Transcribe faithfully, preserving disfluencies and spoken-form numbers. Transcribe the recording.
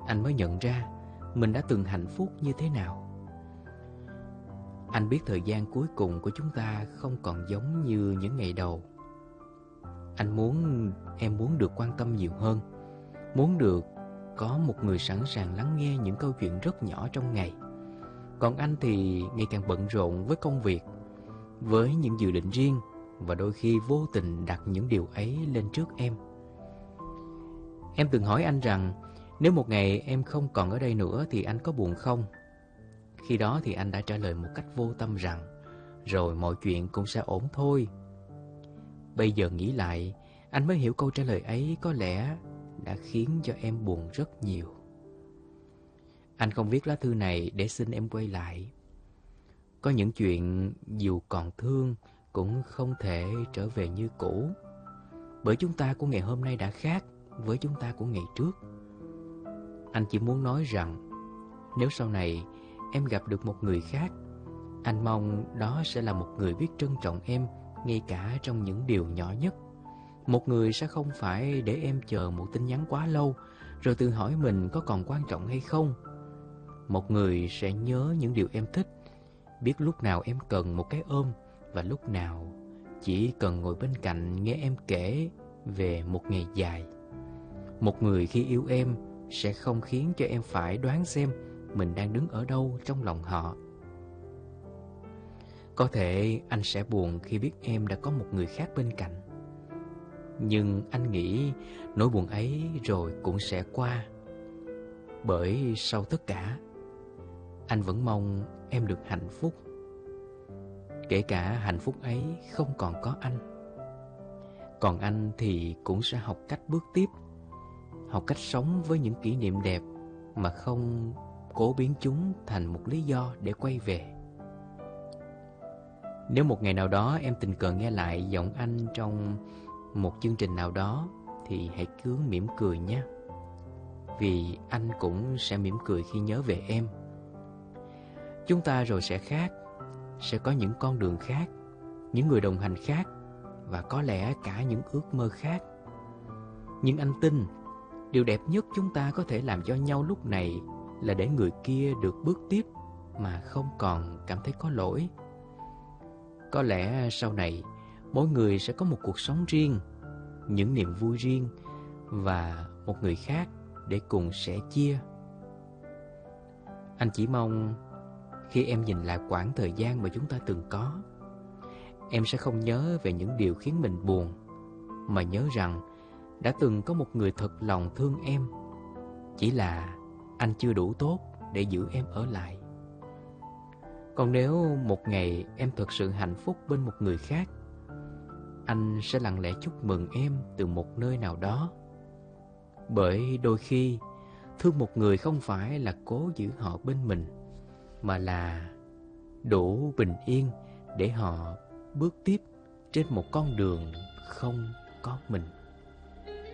anh mới nhận ra mình đã từng hạnh phúc như thế nào. Anh biết thời gian cuối cùng của chúng ta không còn giống như những ngày đầu. Anh muốn em muốn được quan tâm nhiều hơn, muốn được có một người sẵn sàng lắng nghe những câu chuyện rất nhỏ trong ngày. Còn anh thì ngày càng bận rộn với công việc, với những dự định riêng, và đôi khi vô tình đặt những điều ấy lên trước em. Em từng hỏi anh rằng nếu một ngày em không còn ở đây nữa thì anh có buồn không? Khi đó thì anh đã trả lời một cách vô tâm rằng rồi mọi chuyện cũng sẽ ổn thôi. Bây giờ nghĩ lại, anh mới hiểu câu trả lời ấy có lẽ đã khiến cho em buồn rất nhiều. Anh không viết lá thư này để xin em quay lại. Có những chuyện dù còn thương cũng không thể trở về như cũ, bởi chúng ta của ngày hôm nay đã khác với chúng ta của ngày trước. Anh chỉ muốn nói rằng nếu sau này em gặp được một người khác, anh mong đó sẽ là một người biết trân trọng em ngay cả trong những điều nhỏ nhất. Một người sẽ không phải để em chờ một tin nhắn quá lâu rồi tự hỏi mình có còn quan trọng hay không. Một người sẽ nhớ những điều em thích, biết lúc nào em cần một cái ôm và lúc nào chỉ cần ngồi bên cạnh nghe em kể về một ngày dài. Một người khi yêu em sẽ không khiến cho em phải đoán xem mình đang đứng ở đâu trong lòng họ. Có thể anh sẽ buồn khi biết em đã có một người khác bên cạnh, nhưng anh nghĩ nỗi buồn ấy rồi cũng sẽ qua. Bởi sau tất cả, anh vẫn mong em được hạnh phúc, kể cả hạnh phúc ấy không còn có anh. Còn anh thì cũng sẽ học cách bước tiếp, học cách sống với những kỷ niệm đẹp mà không cố biến chúng thành một lý do để quay về. Nếu một ngày nào đó em tình cờ nghe lại giọng anh trong một chương trình nào đó thì hãy cứ mỉm cười nhé. Vì anh cũng sẽ mỉm cười khi nhớ về em. Chúng ta rồi sẽ khác, sẽ có những con đường khác, những người đồng hành khác, và có lẽ cả những ước mơ khác. Nhưng anh tin điều đẹp nhất chúng ta có thể làm cho nhau lúc này là để người kia được bước tiếp mà không còn cảm thấy có lỗi. Có lẽ sau này mỗi người sẽ có một cuộc sống riêng, những niềm vui riêng và một người khác để cùng sẻ chia. Anh chỉ mong khi em nhìn lại quãng thời gian mà chúng ta từng có, em sẽ không nhớ về những điều khiến mình buồn, mà nhớ rằng đã từng có một người thật lòng thương em. Chỉ là anh chưa đủ tốt để giữ em ở lại. Còn nếu một ngày em thật sự hạnh phúc bên một người khác, anh sẽ lặng lẽ chúc mừng em từ một nơi nào đó. Bởi đôi khi thương một người không phải là cố giữ họ bên mình, mà là đủ bình yên để họ bước tiếp trên một con đường không có mình.